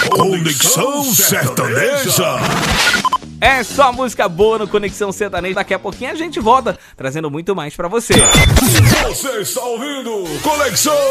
Conexão Sertaneja. É só música boa no Conexão Sertaneja. Daqui a pouquinho a gente volta trazendo muito mais pra você. Você está ouvindo Conexão